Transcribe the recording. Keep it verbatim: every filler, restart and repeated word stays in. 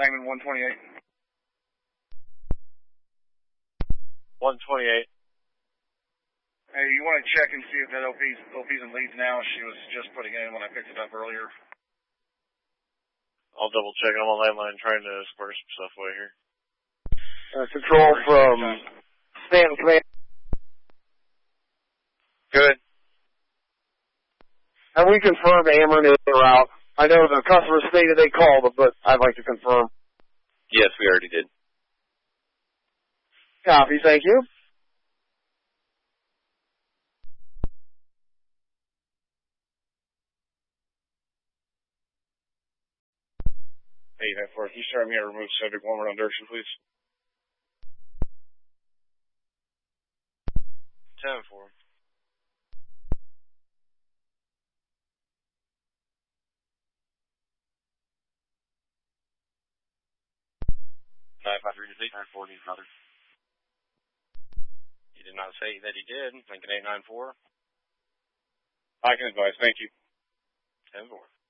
Langman one twenty-eight. one twenty-eight. Hey, you want to check and see if that L P's, L P's in leads now? She was just putting it in when I picked it up earlier. I'll double check. I'm on landline trying to square some stuff away here. Uh, control from Stanton Command. Good. Have we confirmed Ameren is out? I know the customer stated they called, but I'd like to confirm. Yes, we already did. Copy, thank you. Hey, that for you start me to remove subject one more on direction, please. ten four. nine five three eight nine four, need another. He did not say that he did. Lincoln eight nine four. I can advise, thank you. ten four.